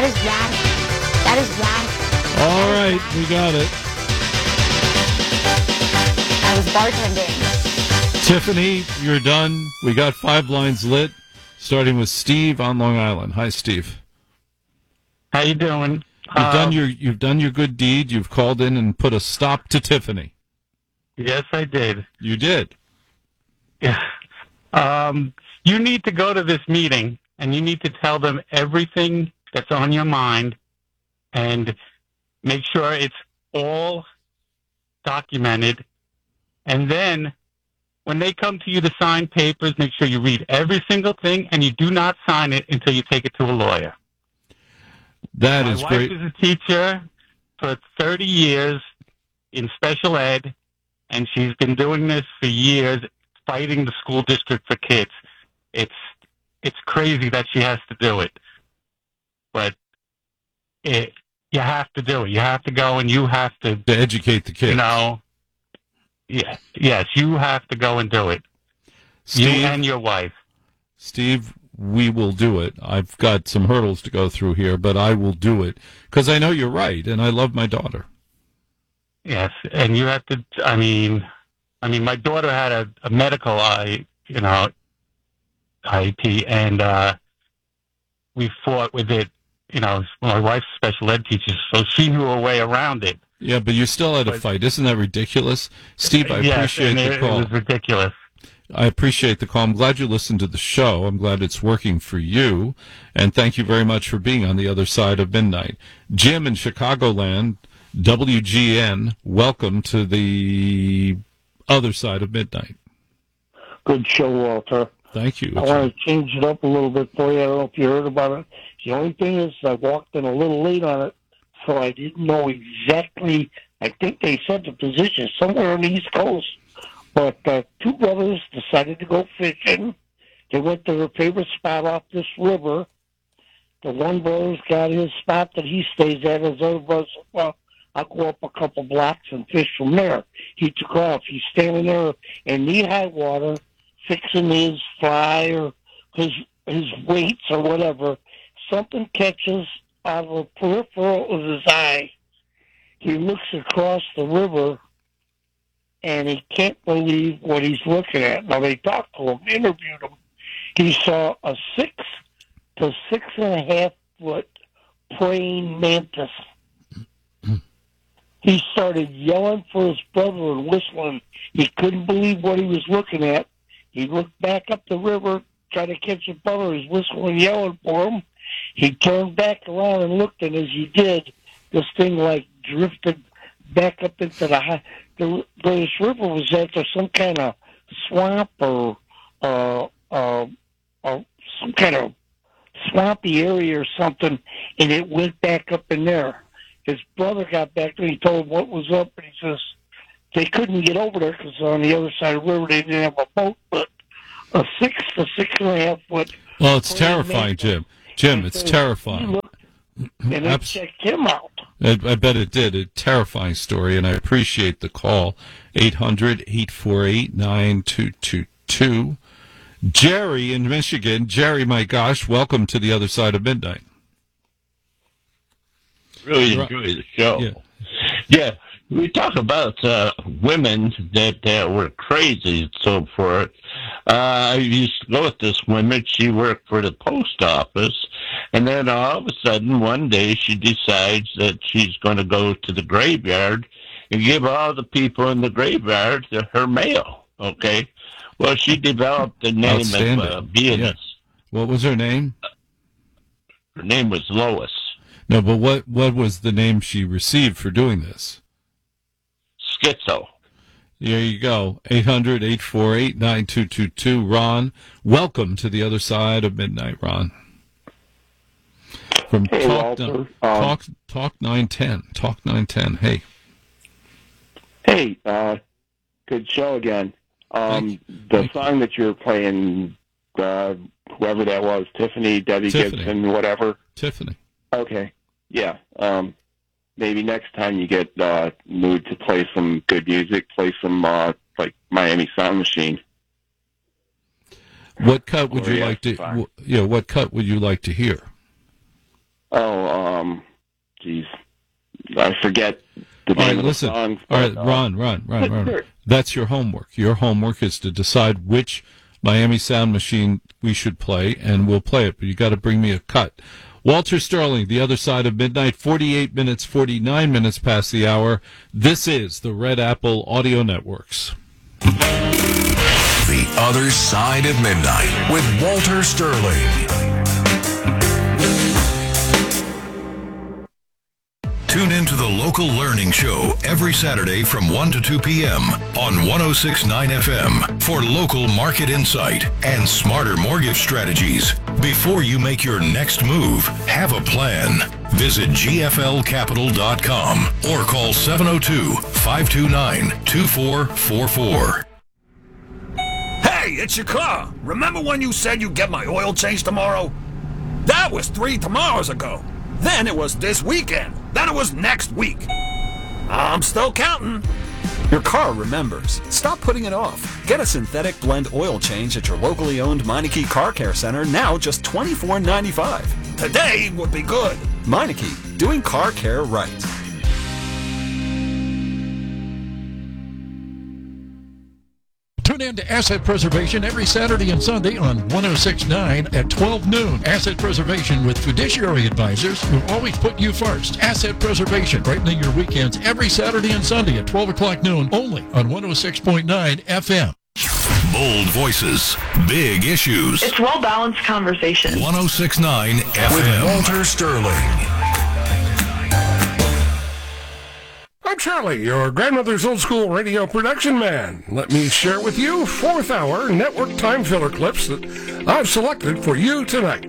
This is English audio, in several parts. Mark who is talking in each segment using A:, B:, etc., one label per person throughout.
A: That is radical. That is radical.
B: All right, we got it.
A: I was bartending.
B: Tiffany, you're done. We got 5 lines lit, starting with Steve on Long Island. Hi, Steve.
C: How you doing?
B: You've done your good deed. You've called in and put a stop to Tiffany.
C: Yes, I did.
B: You did.
C: Yeah. You need to go to this meeting, and you need to tell them everything that's on your mind, and make sure it's all documented. And then, when they come to you to sign papers, make sure you read every single thing, and you do not sign it until you take it to a lawyer.
B: That is great.
C: My wife is a teacher for 30 years in special ed, and she's been doing this for years, fighting the school district for kids. It's crazy that she has to do it, but you have to do it. You have to go, and you have to
B: educate the kids.
C: You know, yes, you have to go and do it.
B: Steve,
C: you and your wife.
B: Steve, we will do it. I've got some hurdles to go through here, but I will do it because I know you're right, and I love my daughter.
C: Yes, and you have to. I mean, my daughter had a medical IEP, and we fought with it. You know, my wife's a special ed teacher, so she knew a way around it.
B: Yeah, but you still had a fight. Isn't that ridiculous? Steve, I appreciate the call.
C: It was ridiculous.
B: I appreciate the call. I'm glad you listened to the show. I'm glad it's working for you. And thank you very much for being on the other side of midnight. Jim in Chicagoland, WGN, welcome to the other side of midnight.
D: Good show, Walter.
B: Thank you.
D: I want to change it up a little bit for you. I don't know if you heard about it. The only thing is I walked in a little late on it, so I didn't know exactly. I think they said the position somewhere on the East Coast. But 2 brothers decided to go fishing. They went to their favorite spot off this river. The one brother's got his spot that he stays at. His other brother said, well, I'll go up a couple blocks and fish from there. He took off. He's standing there in knee-high water, fixing his fly or his weights or whatever. Something catches out of the peripheral of his eye. He looks across the river, and he can't believe what he's looking at. Now, they talked to him, interviewed him. He saw a 6 to 6.5 foot praying mantis. He started yelling for his brother and whistling. He couldn't believe what he was looking at. He looked back up the river, tried to catch his brother. He's whistling, yelling for him. He turned back around and looked, and as he did, this thing like drifted back up into the high. Where this river was at, there's some kind of swamp or some kind of swampy area or something, and it went back up in there. His brother got back there. He told him what was up, and he says they couldn't get over there because on the other side of the river they didn't have a boat, but a 6 to 6.5 foot.
B: Well, it's terrifying, Jim. Jim, it's terrifying.
D: And it checked him out.
B: I bet it did. A terrifying story, and I appreciate the call. 800-848-9222. Jerry in Michigan. Jerry, my gosh, welcome to the other side of midnight.
E: Really enjoy the show. Yeah, we talk about women that were crazy and so forth. I used to go with this woman. She worked for the post office, and then all of a sudden, one day, she decides that she's going to go to the graveyard and give all the people in the graveyard her mail, okay? Well, she developed the name of Venus.
B: Yeah. What was her name?
E: Her name was Lois.
B: No, but what was the name she received for doing this?
E: Schizo.
B: There you go. 800-848-9222. Ron, welcome to the other side of midnight, Ron. From
D: hey,
B: Talk,
D: Walter.
B: Talk 910. Talk 910. Hey.
D: Hey, good show again. The song that you're playing, whoever that was, Tiffany, Debbie Gibson, whatever.
B: Tiffany.
D: Okay. Yeah. Maybe next time you get mood to play some good music, play some like Miami Sound Machine.
B: What cut would you like to? What cut would you like to hear?
F: Geez. I forget the name of the song.
B: All right, Ron. That's your homework. Your homework is to decide which Miami Sound Machine we should play, and we'll play it, but you got to bring me a cut. Walter Sterling, The Other Side of Midnight, 49 minutes past the hour. This is the Red Apple Audio Networks.
G: The Other Side of Midnight with Walter Sterling. Tune in to the Local Learning Show every Saturday from 1 to 2 p.m. on 106.9 FM for local market insight and smarter mortgage strategies. Before you make your next move, have a plan. Visit gflcapital.com or call 702-529-2444.
H: Hey, it's your car. Remember when you said you'd get my oil change tomorrow? That was 3 tomorrows ago. Then it was this weekend. Then it was next week. I'm still counting. Your car remembers. Stop putting it off. Get a synthetic blend oil change at your locally owned Meineke Car Care Center, now just $24.95. Today would be good. Meineke, doing car care right.
I: Tune in to Asset Preservation every Saturday and Sunday on 106.9 at 12 noon. Asset Preservation with fiduciary advisors who always put you first. Asset Preservation, brightening your weekends every Saturday and Sunday at 12 o'clock noon, only on 106.9 FM.
G: Bold voices, big issues.
J: It's well-balanced conversation.
G: 106.9 FM. With Walter Sterling.
K: I'm Charlie, your grandmother's old school radio production man. Let me share with you 4th hour network time filler clips that I've selected for you tonight.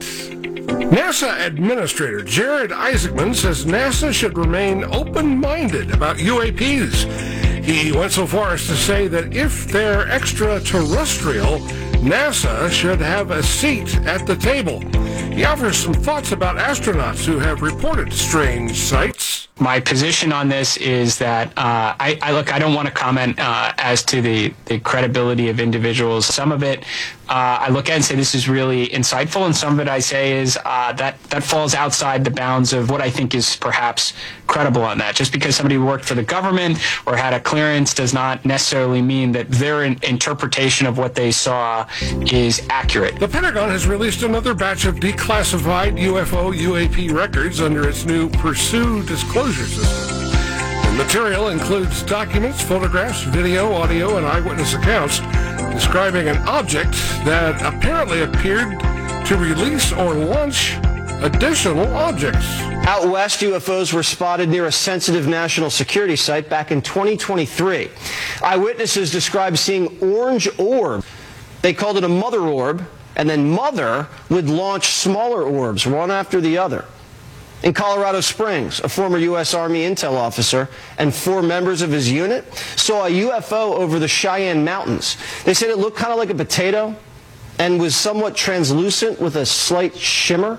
K: NASA Administrator Jared Isaacman says NASA should remain open-minded about UAPs. He went so far as to say that if they're extraterrestrial, NASA should have a seat at the table. He offers some thoughts about astronauts who have reported strange sights.
L: My position on this is that I don't want to comment as to the credibility of individuals. Some of it I look at and say this is really insightful, and some of it I say is that falls outside the bounds of what I think is perhaps credible on that. Just because somebody worked for the government or had a clearance does not necessarily mean that their interpretation of what they saw is accurate.
K: The Pentagon has released another batch of declassified UFO/UAP records under its new Pursue disclosure system. The material includes documents, photographs, video, audio, and eyewitness accounts describing an object that apparently appeared to release or launch additional objects.
M: Out west, UFOs were spotted near a sensitive national security site back in 2023. Eyewitnesses described seeing orange orb. They called it a mother orb, and then Mother would launch smaller orbs, one after the other. In Colorado Springs, a former U.S. Army intel officer and 4 members of his unit saw a UFO over the Cheyenne Mountains. They said it looked kind of like a potato and was somewhat translucent with a slight shimmer.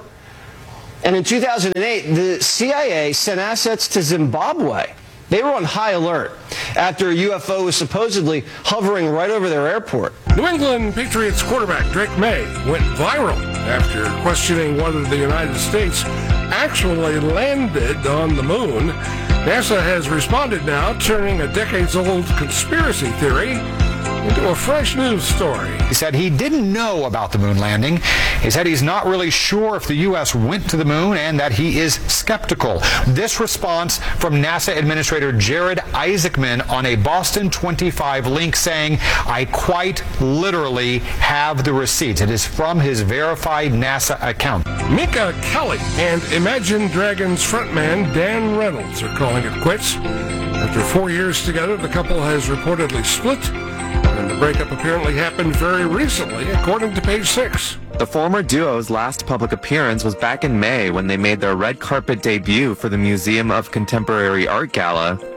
M: And in 2008, the CIA sent assets to Zimbabwe. They were on high alert after a UFO was supposedly hovering right over their airport.
K: New England Patriots quarterback Drake May went viral after questioning whether the United States actually landed on the moon. NASA has responded now, turning a decades-old conspiracy theory into a fresh news story.
N: He said he didn't know about the moon landing. He said he's not really sure if the U.S. went to the moon and that he is skeptical. This response from NASA Administrator Jared Isaacman on a Boston 25 link saying, I quite literally have the receipts. It is from his verified NASA account.
K: Minka Kelly and Imagine Dragons frontman Dan Reynolds are calling it quits. After 4 years together, the couple has reportedly split, and the breakup apparently happened very recently, according to Page 6.
O: The former duo's last public appearance was back in May when they made their red carpet debut for the Museum of Contemporary Art Gala.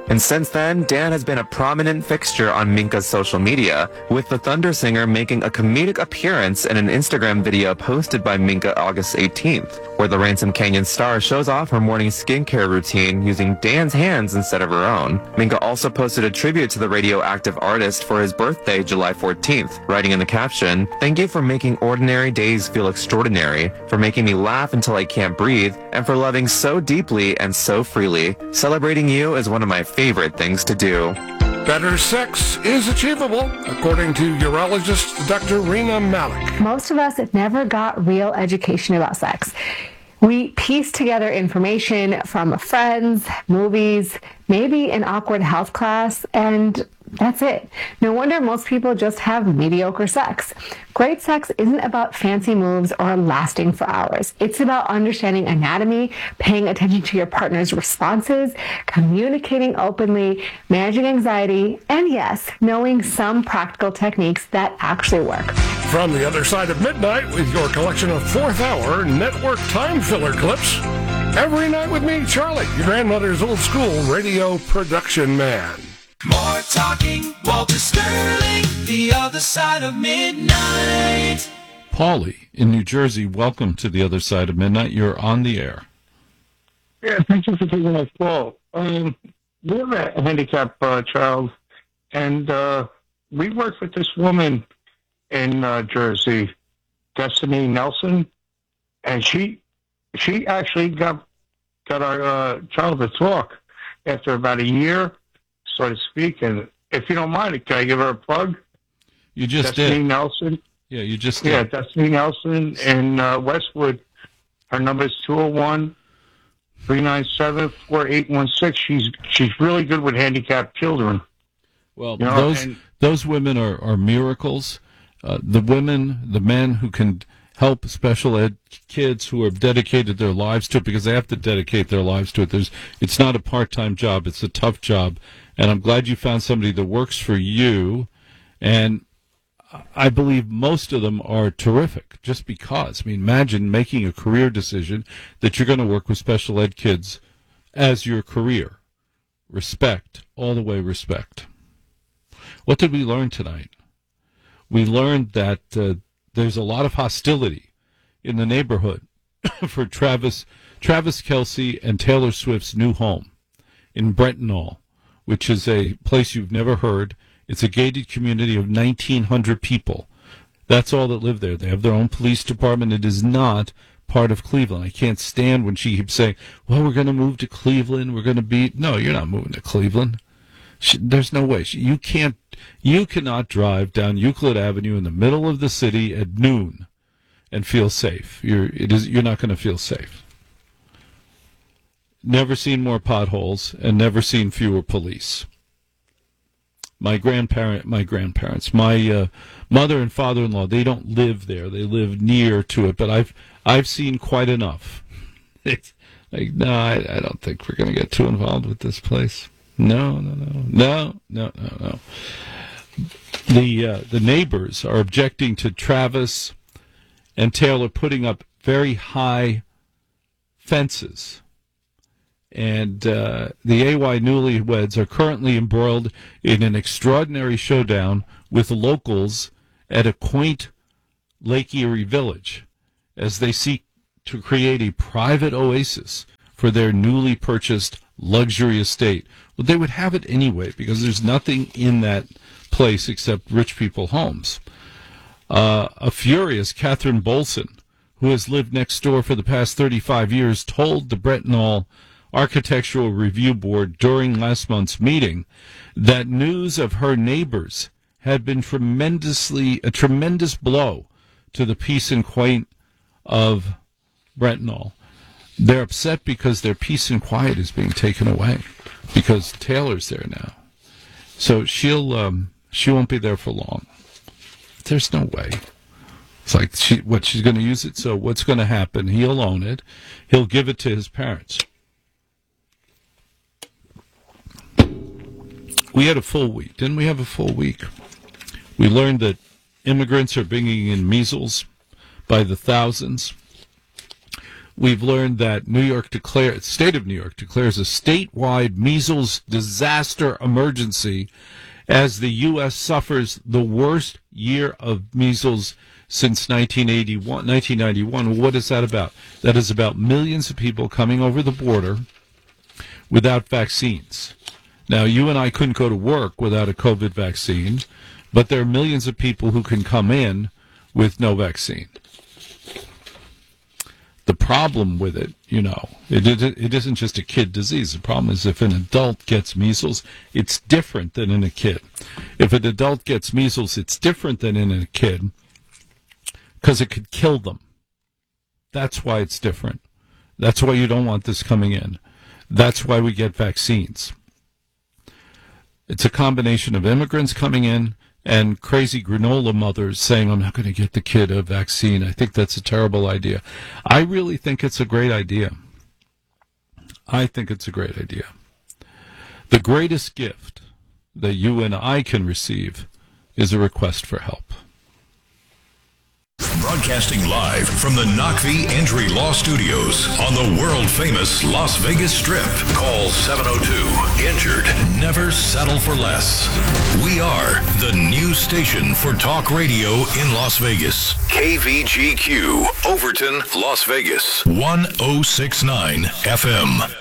O: And since then, Dan has been a prominent fixture on Minka's social media, with the Thunder singer making a comedic appearance in an Instagram video posted by Minka August 18th, where the Ransom Canyon star shows off her morning skincare routine using Dan's hands instead of her own. Minka also posted a tribute to the radioactive artist for his birthday, July 14th, writing in the caption, "Thank you for making ordinary days feel extraordinary, for making me laugh until I can't breathe, and for loving so deeply and so freely. Celebrating you is one of my favorite things to do."
K: Better sex is achievable, according to urologist Dr. Rena Malik.
P: Most of us never got real education about sex. We piece together information from friends, movies, maybe an awkward health class, and that's it. No wonder most people just have mediocre sex. Great sex isn't about fancy moves or lasting for hours. It's about understanding anatomy, paying attention to your partner's responses, communicating openly, managing anxiety, and yes, knowing some practical techniques that actually work.
K: From the other side of midnight with your collection of fourth-hour network time filler clips. Every night with me, Charlie, your grandmother's old school radio production man.
Q: More talking, Walter Sterling, the other side of midnight.
B: Paulie in New Jersey, welcome to the other side of midnight. You're on the air.
C: Yeah, thank you for taking my call. We have a handicapped child, and we worked with this woman in Jersey, Destiny Nelson, and she actually got our child to talk after about a year, so to speak. And if you don't mind, can I give her a plug?
B: You just
C: Destiny
B: did.
C: Nelson.
B: Yeah, you just did.
C: Yeah, Destiny Nelson in Westwood. Her number is 201-397-4816. She's really good with handicapped children.
B: Well, those women are miracles. The men who can help special ed kids who have dedicated their lives to it, because they have to dedicate their lives to it. It's not a part-time job. It's a tough job. And I'm glad you found somebody that works for you. And I believe most of them are terrific just because. I mean, imagine making a career decision that you're going to work with special ed kids as your career. Respect, all the way respect. What did we learn tonight? We learned that there's a lot of hostility in the neighborhood for Travis Kelce and Taylor Swift's new home in Brentnall, which is a place you've never heard. It's a gated community of 1,900 people. That's all that live there. They have their own police department. It is not part of Cleveland. I can't stand when she keeps saying, well, we're going to move to Cleveland. We're going to be... No, you're not moving to Cleveland. There's no way. You cannot drive down Euclid Avenue in the middle of the city at noon and feel safe. You're not going to feel safe. Never seen more potholes and never seen fewer police. My grandparents, my mother and father-in-law, they don't live there. They live near to it, but I've seen quite enough. It's like, no, I don't think we're going to get too involved with this place. No. The neighbors are objecting to Travis and Taylor putting up very high fences. And the AY newlyweds are currently embroiled in an extraordinary showdown with locals at a quaint Lake Erie village as they seek to create a private oasis for their newly purchased luxury estate. Well, they would have it anyway because there's nothing in that place except rich people homes. A furious Catherine Bolson, who has lived next door for the past 35 years, told the Brentnall Architectural Review Board during last month's meeting that news of her neighbors had been a tremendous blow to the peace and quiet of Brentnall. They're upset because their peace and quiet is being taken away because Taylor's there now. So she won't be there for long. There's no way. It's like she's going to use it. So what's going to happen? He'll own it. He'll give it to his parents. We had a full week. Didn't we have a full week? We learned that immigrants are bringing in measles by the thousands. we've learned that state of New York declares a statewide measles disaster emergency as the U.S. suffers the worst year of measles since 1991. What is that about? That is about millions of people coming over the border without vaccines. Now, you and I couldn't go to work without a COVID vaccine, but there are millions of people who can come in with no vaccine. The problem with it, it isn't just a kid disease. The problem is if an adult gets measles, it's different than in a kid. If an adult gets measles, it's different than in a kid because it could kill them. That's why it's different. That's why you don't want this coming in. That's why we get vaccines. It's a combination of immigrants coming in and crazy granola mothers saying, I'm not going to get the kid a vaccine. I think that's a terrible idea. I really think it's a great idea. I think it's a great idea. The greatest gift that you and I can receive is a request for help.
G: Broadcasting live from the Knockvie Injury Law Studios on the world-famous Las Vegas Strip. Call 702-INJURED. Never settle for less. We are the new station for talk radio in Las Vegas. KVGQ, Overton, Las Vegas. 1069 FM.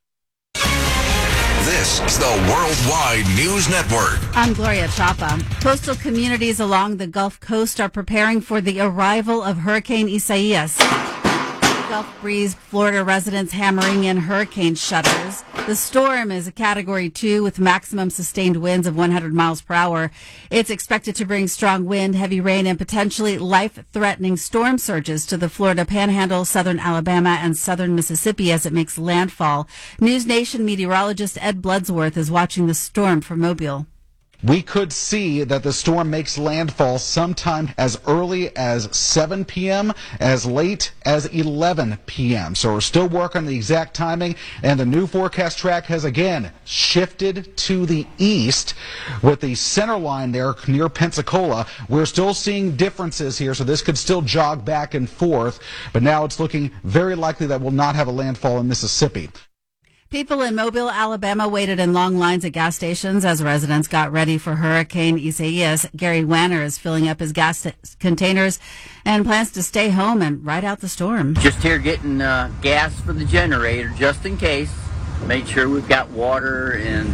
G: This is the Worldwide News Network.
R: I'm Gloria Chapa. Coastal communities along the Gulf Coast are preparing for the arrival of Hurricane Isaias. Gulf breeze, Florida residents hammering in hurricane shutters. The storm is a Category 2 with maximum sustained winds of 100 miles per hour. It's expected to bring strong wind, heavy rain, and potentially life-threatening storm surges to the Florida Panhandle, southern Alabama, and southern Mississippi as it makes landfall. News Nation meteorologist Ed Bloodsworth is watching the storm from Mobile.
S: We could see that the storm makes landfall sometime as early as 7 p.m., as late as 11 p.m. So we're still working on the exact timing, and the new forecast track has again shifted to the east with the center line there near Pensacola. We're still seeing differences here, so this could still jog back and forth, but now it's looking very likely that we'll not have a landfall in Mississippi.
R: People in Mobile, Alabama waited in long lines at gas stations as residents got ready for Hurricane Isaias. Gary Wanner is filling up his gas containers and plans to stay home and ride out the storm.
T: Just here getting gas for the generator just in case. Make sure we've got water and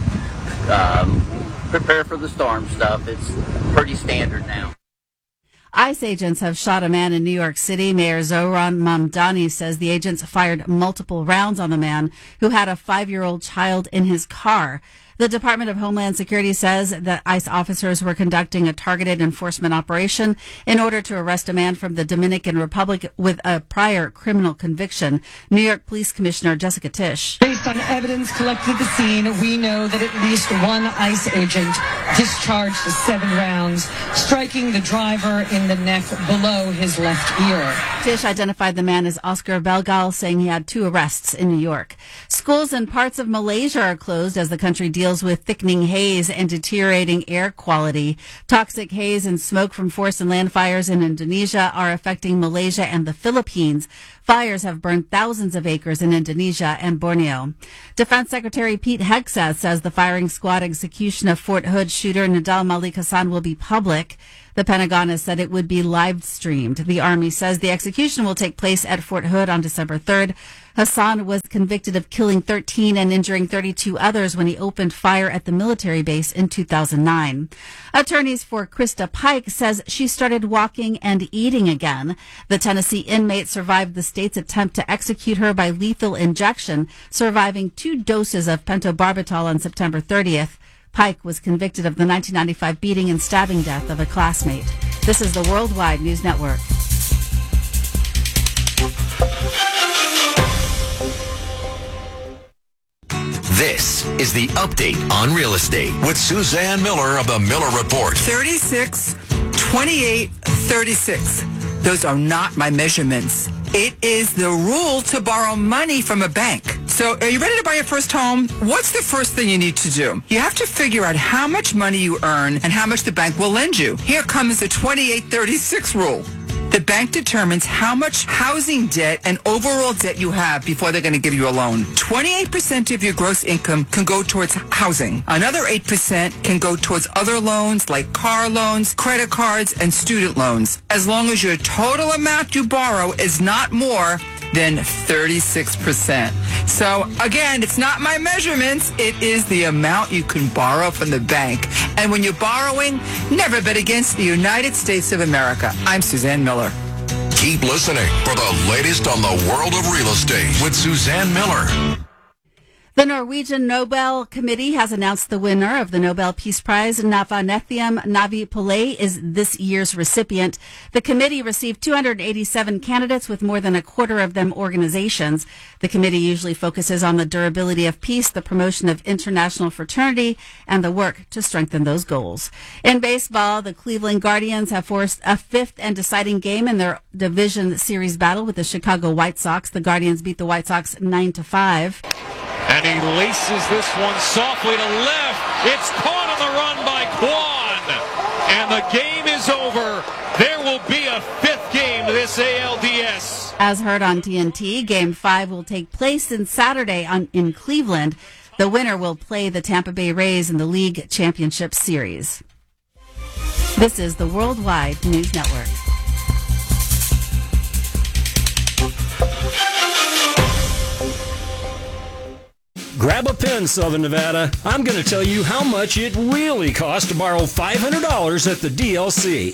T: prepare for the storm stuff. It's pretty standard now.
R: ICE agents have shot a man in New York City. Mayor Zohran Mamdani says the agents fired multiple rounds on the man who had a 5-year-old child in his car. The Department of Homeland Security says that ICE officers were conducting a targeted enforcement operation in order to arrest a man from the Dominican Republic with a prior criminal conviction. New York Police Commissioner Jessica Tisch.
U: Based on evidence collected at the scene, we know that at least one ICE agent discharged 7 rounds, striking the driver in the neck below his left ear.
R: Tisch identified the man as Oscar Belgal, saying he had 2 arrests in New York. Schools in parts of Malaysia are closed as the country deals with thickening haze and deteriorating air quality. Toxic haze and smoke from forest and land fires in Indonesia are affecting Malaysia and the Philippines. Fires have burned thousands of acres in Indonesia and Borneo. Defense Secretary Pete Hegseth says the firing squad execution of Fort Hood shooter Nidal Malik Hassan will be public. The Pentagon has said it would be live streamed. The Army says the execution will take place at Fort Hood on December 3rd. Hassan was convicted of killing 13 and injuring 32 others when he opened fire at the military base in 2009. Attorneys for Krista Pike says she started walking and eating again. The Tennessee inmate survived the state's attempt to execute her by lethal injection, surviving 2 doses of pentobarbital on September 30th. Pike was convicted of the 1995 beating and stabbing death of a classmate. This is the Worldwide News Network.
V: This is the update on real estate with Suzanne Miller of the Miller Report.
W: 36, 28, 36. Those are not my measurements. It is the rule to borrow money from a bank. So are you ready to buy your first home? What's the first thing you need to do? You have to figure out how much money you earn and how much the bank will lend you. Here comes the 28-36 rule. The bank determines how much housing debt and overall debt you have before they're going to give you a loan. 28% of your gross income can go towards housing. Another 8% can go towards other loans like car loans, credit cards, and student loans, as long as your total amount you borrow is not more than 36%. So again, it's not my measurements, it is the amount you can borrow from the bank. And when you're borrowing, never bet against the United States of America. I'm Suzanne Miller.
V: Keep listening for the latest on the world of real estate with Suzanne Miller.
R: The Norwegian Nobel Committee has announced the winner of the Nobel Peace Prize. Navanethiam Navi Pillay is this year's recipient. The committee received 287 candidates, with more than a quarter of them organizations. The committee usually focuses on the durability of peace, the promotion of international fraternity, and the work to strengthen those goals. In baseball, the Cleveland Guardians have forced a fifth and deciding game in their division series battle with the Chicago White Sox. The Guardians beat the White Sox 9-5.
A: And he laces this one softly to left. It's caught on the run by Kwan. And the game is over. There will be a fifth game to this ALDS.
R: As heard on TNT, Game 5 will take place in Saturday in Cleveland. The winner will play the Tampa Bay Rays in the League Championship Series. This is the Worldwide News Network.
D: Grab a pen, Southern Nevada. I'm going to tell you how much it really costs to borrow $500 at the DLC.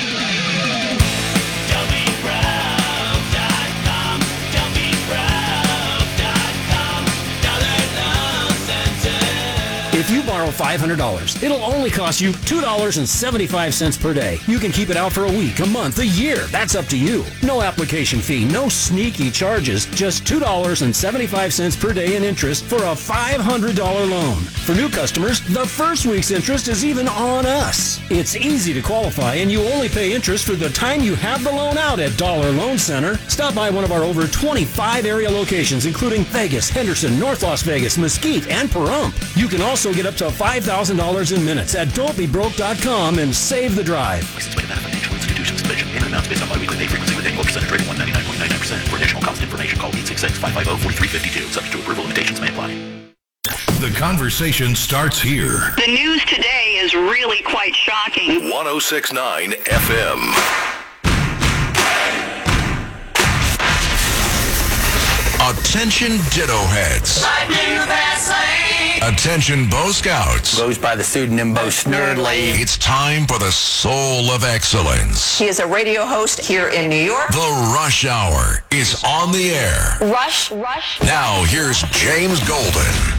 D: If you borrow $500, it'll only cost you $2.75 per day. You can keep it out for a week, a month, a year. That's up to you. No application fee, no sneaky charges, just $2.75 per day in interest for a $500 loan. For new customers, the first week's interest is even on us. It's easy to qualify, and you only pay interest for the time you have the loan out at Dollar Loan Center. Stop by one of our over 25 area locations, including Vegas, Henderson, North Las Vegas, Mesquite, and Pahrump. You can also get up to $5,000 in minutes at don'tbebroke.com and save the drive.
E: Payment amounts based on biweekly pay frequency with annual percentage rate of 199.99%. For additional cost information, call 866-550-4352. Subject to approval, limitations may apply.
G: The conversation starts here.
J: The news today is really quite shocking.
G: 106.9 FM. Attention Ditto Heads. Attention Bo Scouts.
T: Goes by the pseudonym Bo Snerdley.
G: It's time for the Soul of Excellence.
J: He is a radio host here in New York.
G: The Rush Hour is on the air.
J: Rush.
G: Now here's James Golden.